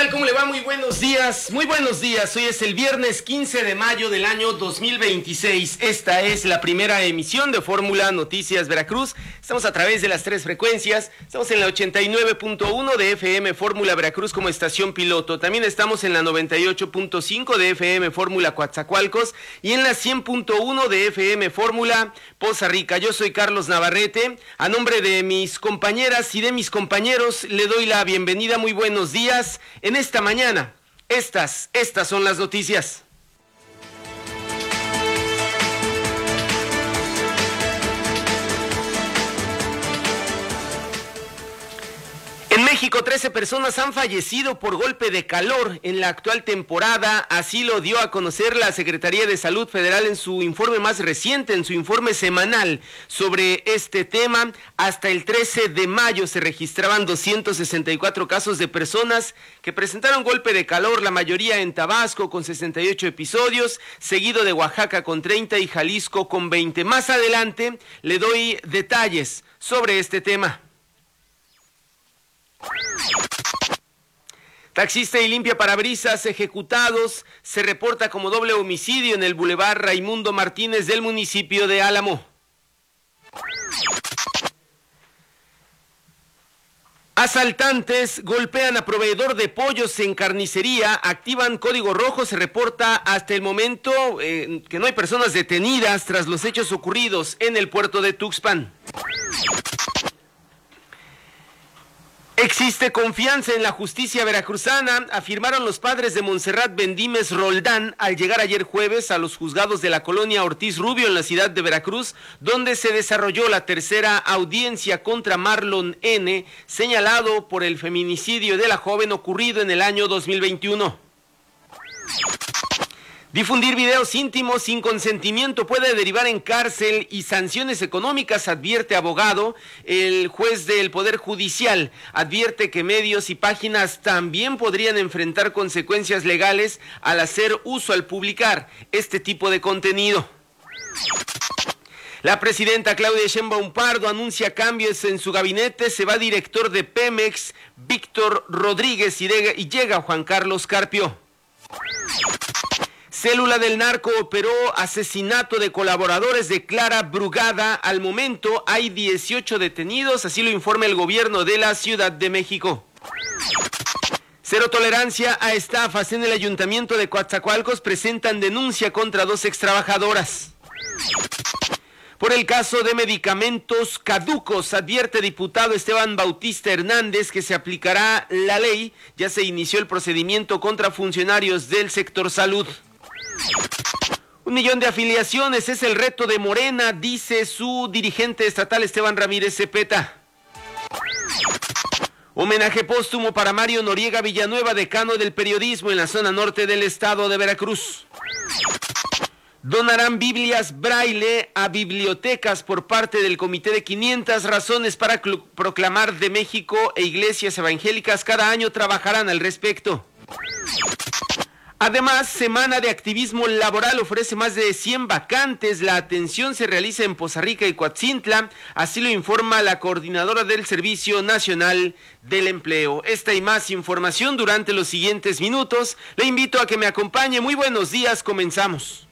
tal? ¿Cómo le va? Muy buenos días. Muy buenos días. Hoy es el viernes 15 de mayo del año 2026. Esta es la primera emisión de Fórmula Noticias Veracruz. Estamos a través de las tres frecuencias. Estamos en la 89.1 de FM Fórmula Veracruz como estación piloto. También estamos en la 98.5 de FM Fórmula Coatzacoalcos y en la 100.1 de FM Fórmula Poza Rica. Yo soy Carlos Navarrete. A nombre de mis compañeras y de mis compañeros le doy la bienvenida. Muy buenos días. En esta mañana, estas son las noticias. En México, 13 personas han fallecido por golpe de calor en la actual temporada. Así lo dio a conocer la Secretaría de Salud Federal en su informe más reciente, en su informe semanal sobre este tema. Hasta el 13 de mayo se registraban 264 casos de personas que presentaron golpe de calor, la mayoría en Tabasco con 68 episodios, seguido de Oaxaca con 30 y Jalisco con 20. Más adelante le doy detalles sobre este tema. Taxista y limpiaparabrisas ejecutados. Se reporta como doble homicidio en el Boulevard Raimundo Martínez del municipio de Álamo. Asaltantes golpean a proveedor de pollos en carnicería, activan código rojo. Se reporta hasta el momento que no hay personas detenidas tras los hechos ocurridos en el puerto de Tuxpan. Existe confianza en la justicia veracruzana, afirmaron los padres de Montserrat Bendímez Roldán al llegar ayer jueves a los juzgados de la colonia Ortiz Rubio en la ciudad de Veracruz, donde se desarrolló la tercera audiencia contra Marlon N., señalado por el feminicidio de la joven ocurrido en el año 2021. Difundir videos íntimos sin consentimiento puede derivar en cárcel y sanciones económicas, advierte abogado. El juez del Poder Judicial advierte que medios y páginas también podrían enfrentar consecuencias legales al hacer uso, al publicar este tipo de contenido. La presidenta Claudia Sheinbaum Pardo anuncia cambios en su gabinete. Se va director de Pemex, Víctor Rodríguez, y llega Juan Carlos Carpio. Célula del narco operó asesinato de colaboradores de Clara Brugada. Al momento hay 18 detenidos, así lo informa el gobierno de la Ciudad de México. Cero tolerancia a estafas. En el ayuntamiento de Coatzacoalcos presentan denuncia contra 2 extrabajadoras. Por el caso de medicamentos caducos, advierte diputado Esteban Bautista Hernández que se aplicará la ley. Ya se inició el procedimiento contra funcionarios del sector salud. 1 millón de afiliaciones es el reto de Morena, dice su dirigente estatal Esteban Ramírez Cepeta. Homenaje póstumo para Mario Noriega Villanueva, decano del periodismo en la zona norte del estado de Veracruz. Donarán Biblias Braille a bibliotecas por parte del Comité de 500 Razones para Proclamar de México e iglesias evangélicas. Cada año trabajarán al respecto. Además, Semana de Activismo Laboral ofrece más de 100 vacantes. La atención se realiza en Poza Rica y Coatzintla, así lo informa la coordinadora del Servicio Nacional del Empleo. Esta y más información durante los siguientes minutos. Le invito a que me acompañe. Muy buenos días, comenzamos.